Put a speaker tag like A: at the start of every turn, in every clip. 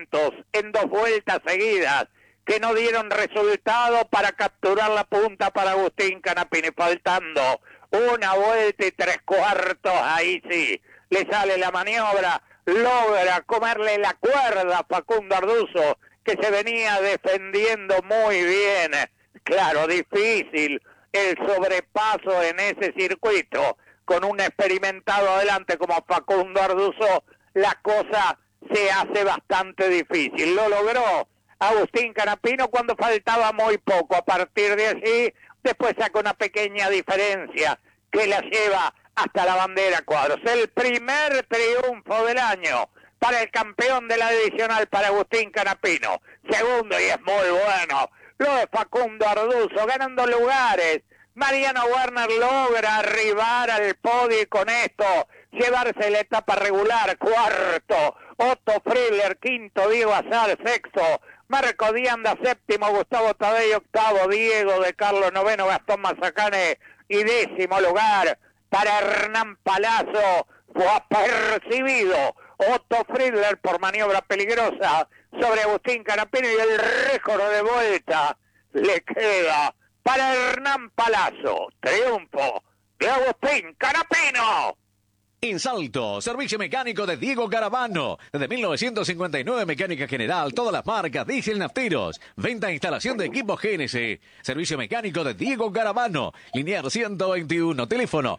A: intentos en 2 vueltas seguidas que no dieron resultado para capturar la punta para Agustín Canapino, faltando 1 vuelta y 3/4, ahí sí, le sale la maniobra, logra comerle la cuerda a Facundo Arduzo, que se venía defendiendo muy bien. Claro, difícil el sobrepaso en ese circuito, con un experimentado adelante como Facundo Arduzo, la cosa se hace bastante difícil. Lo logró Agustín Canapino cuando faltaba muy poco. A partir de allí, después saca una pequeña diferencia que la lleva hasta la bandera cuadros. El primer triunfo del año para el campeón de la divisional, para Agustín Canapino. Segundo, y es muy bueno, lo de Facundo Arduzo, ganando lugares. Mariano Werner logra arribar al podio y con esto llevarse la etapa regular. Cuarto, Otto Friedler. Quinto, Diego Azar. Sexto, Marco Dianda. Séptimo, Gustavo Tadei. Octavo, Diego de Carlos. Noveno, Gastón Mazacane. Y 10º lugar para Hernán Palazzo. Fue apercibido Otto Friedler por maniobra peligrosa sobre Agustín Canapino, y el récord de vuelta le queda para Hernán Palazzo. Triunfo de Agustín Canapino.
B: En Salto, servicio mecánico de Diego Garavano. Desde 1959, mecánica general, todas las marcas, diésel, nafteros. Venta e instalación de equipos GNC. Servicio mecánico de Diego Garavano. Linear 121, teléfono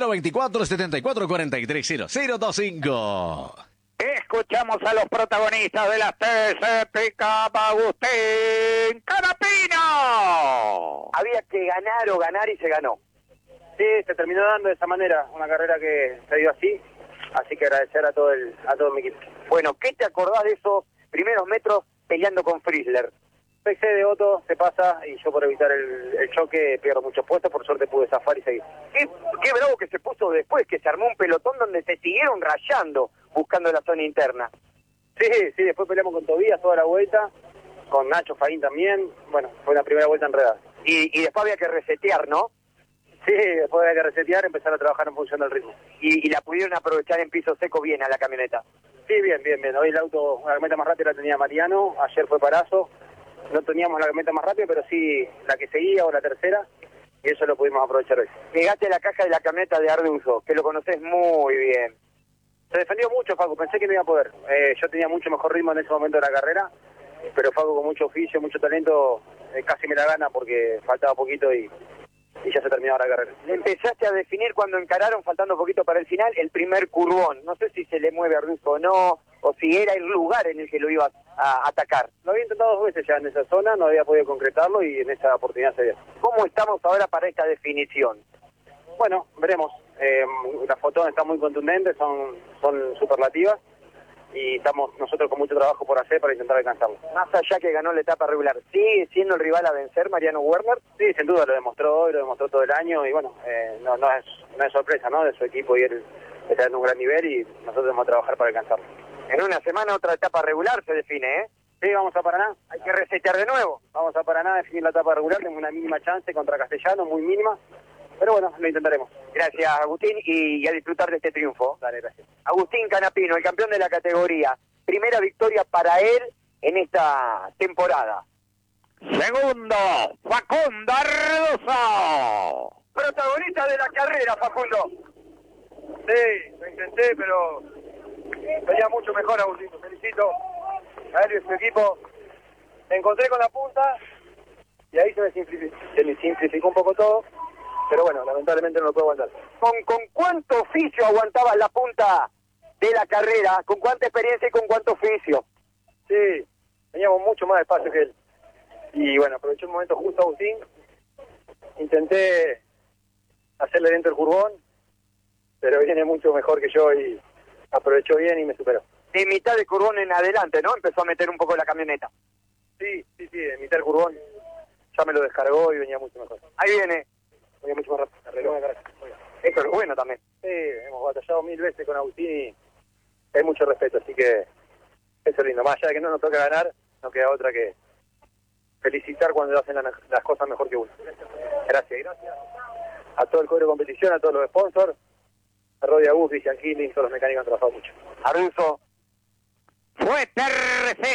B: 024-74-43-0025.
A: Escuchamos a los protagonistas de la TC Pickup, Agustín Canapino.
C: Había que ganar o ganar y se ganó.
D: Sí, se terminó dando de esa manera, una carrera que se dio así que agradecer a todo mi equipo.
C: Bueno, ¿qué te acordás de esos primeros metros peleando con Friedler?
D: PC de Otto se pasa y yo por evitar el choque pierdo muchos puestos, por suerte pude zafar y seguir.
C: Qué bravo que se puso después, que se armó un pelotón donde se siguieron rayando, buscando la zona interna.
D: Sí, después peleamos con Tobías toda la vuelta, con Nacho Faín también, bueno, fue la primera vuelta enredada.
C: Y después había que resetear, ¿no?
D: Sí, después había que resetear, empezar a trabajar en función del ritmo.
C: Y la pudieron aprovechar en piso seco bien a la camioneta.
D: Sí, bien. Hoy el auto, la camioneta más rápida la tenía Mariano, ayer fue Parazo. No teníamos la camioneta más rápida, pero sí la que seguía o la tercera, y eso lo pudimos aprovechar hoy.
C: Llegaste a la caja de la camioneta de Arduzo, que lo conoces muy bien.
D: Se defendió mucho, Facu, pensé que no iba a poder. Yo tenía mucho mejor ritmo en ese momento de la carrera, pero Facu con mucho oficio, mucho talento, casi me la gana porque faltaba poquito y ya se terminaba la carrera.
C: Empezaste a definir cuando encararon, faltando poquito para el final, el primer curvón. No sé si se le mueve a Arduzo o no, o si era el lugar en el que lo iba a atacar.
D: Lo había intentado 2 veces ya en esa zona, no había podido concretarlo y en esa oportunidad se dio.
C: ¿Cómo estamos ahora para esta definición?
D: Bueno, veremos. Las fotos están muy contundentes, son superlativas y estamos nosotros con mucho trabajo por hacer para intentar alcanzarlo.
C: Más allá que ganó la etapa regular, ¿sigue siendo el rival a vencer Mariano Werner?
D: Sí, sin duda, lo demostró hoy, lo demostró todo el año y bueno, no es sorpresa, ¿no? De su equipo y él está en un gran nivel y nosotros vamos a trabajar para alcanzarlo.
C: En una semana otra etapa regular se define, ¿eh?
D: Sí, vamos a Paraná.
C: Hay que resetear de nuevo.
D: Vamos a Paraná a definir la etapa regular, tenemos una mínima chance contra Castellano, muy mínima, pero bueno, lo intentaremos.
C: Gracias, Agustín, y a disfrutar de este triunfo.
D: Dale, gracias.
C: Agustín Canapino, el campeón de la categoría. Primera victoria para él en esta temporada.
A: Segundo, Facundo Arduzo.
C: Protagonista de la carrera, Facundo.
D: Sí, lo intenté, pero venía mucho mejor, Agustín. Te felicito a él y a su equipo. Me encontré con la punta y ahí se me simplificó un poco todo. Pero bueno, lamentablemente no lo puedo aguantar.
C: ¿Con cuánto oficio aguantabas la punta de la carrera? ¿Con cuánta experiencia y con cuánto oficio?
D: Sí, teníamos mucho más espacio que él. Y bueno, aproveché un momento justo, Agustín. Intenté hacerle dentro el curbón, pero viene mucho mejor que yo y aprovechó bien y me superó.
C: De mitad de curbón en adelante, ¿no? Empezó a meter un poco la camioneta.
D: Sí, de mitad del curbón ya me lo descargó y venía mucho mejor.
C: Ahí viene.
D: Venía mucho más rápido.
C: Eso es bueno también.
D: Sí, hemos batallado 1000 veces con Agustín y hay mucho respeto, así que eso es lindo. Más allá de que no nos toca ganar, no queda otra que felicitar cuando hacen las cosas mejor que uno. Gracias. A todo el cuadro de competición, a todos los sponsors, a Rodi Agus, Cristian Killing, todos los mecánicos han trabajado mucho.
C: Arduzo.
A: Fue TRC.